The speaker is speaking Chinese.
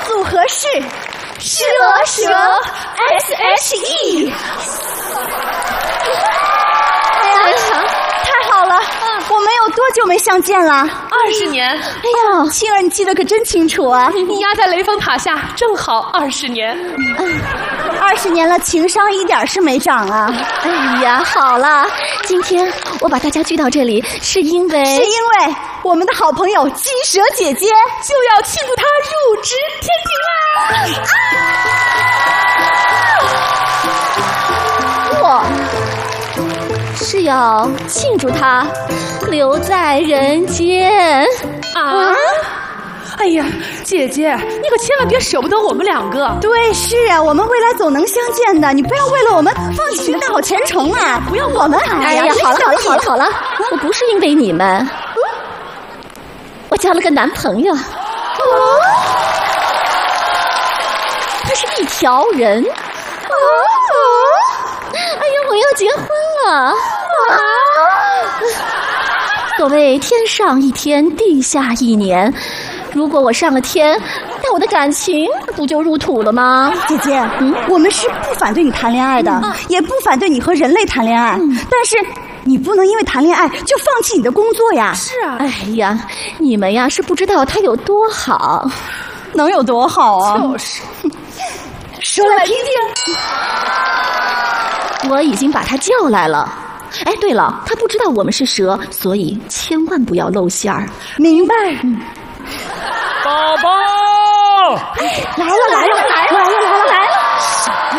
组合是蛇SHE。哎呀，太好了！我们有多久没相见了 ？20年。 哎呀，青儿，你记得可真清楚啊！ 你压在雷峰塔下，正好20年。 20年了，情商一点是没长啊！ 哎呀，好了，今天我把大家聚到这里，是因为我们的好朋友鸡蛇姐姐就要庆祝她入职天庭啦！我是要庆祝她留在人间啊！哎呀，姐姐，你可千万别舍不得我们2个。 对，是啊，我们未来总能相见的，你不要为了我们放弃你的大好前程啊！不要我们！ 哎呀，好了，我不是因为你们，我交了个男朋友，他是一条人。哎呀，我要结婚了！所谓天上一天，地下一年。如果我上了天，那我的感情不就入土了吗？ 姐姐，我们是不反对你谈恋爱的，也不反对你和人类谈恋爱，但是你不能因为谈恋爱就放弃你的工作呀。 是啊， 哎呀，你们呀是不知道他有多好， 能有多好啊？ 就是， 说来听听。 我已经把他叫来了。哎，对了，他不知道我们是蛇，所以千万不要露馅儿。 明白。 宝宝， 来了！